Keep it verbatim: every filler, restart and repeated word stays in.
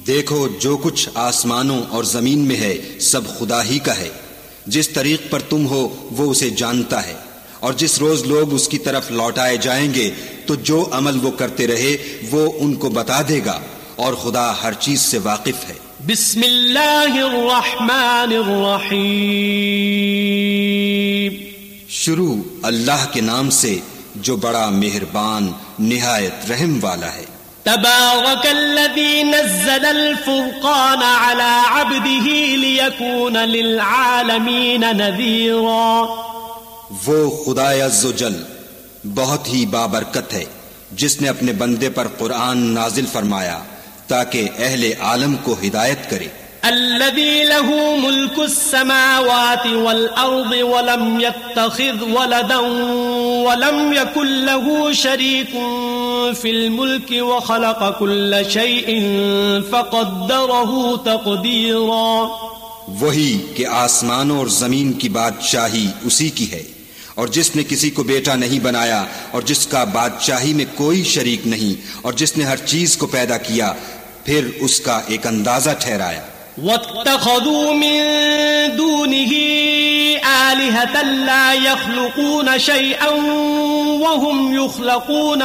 دیکھو جو کچھ آسمانوں اور زمین میں ہے سب خدا ہی کا ہے، جس طریق پر تم ہو وہ اسے جانتا ہے، اور جس روز لوگ اس کی طرف لوٹائے جائیں گے تو جو عمل وہ کرتے رہے وہ ان کو بتا دے گا، اور خدا ہر چیز سے واقف ہے۔ بسم اللہ الرحمن الرحیم، شروع اللہ کے نام سے جو بڑا مہربان نہایت رحم والا ہے۔ تبارک الذی نزل الفرقان على عبده ليكون للعالمین نذیرا۔ وہ خدا عز و جل بہت ہی بابرکت ہے جس نے اپنے بندے پر قرآن نازل فرمایا تاکہ اہل عالم کو ہدایت کرے۔ الذي له ملك السماوات والأرض ولم يتخذ ولدا ولم يكن له شريك في الملك وخلق كل شيء فقدره تقديرا۔ وہی کہ آسمانوں اور زمین کی بادشاہی اسی کی ہے، اور جس نے کسی کو بیٹا نہیں بنایا اور جس کا بادشاہی میں کوئی شریک نہیں، اور جس نے ہر چیز کو پیدا کیا پھر اس کا ایک اندازہ ٹھہرایا۔ واتخذوا من دونه آلهة لا يخلقون شيئا وهم يخلقون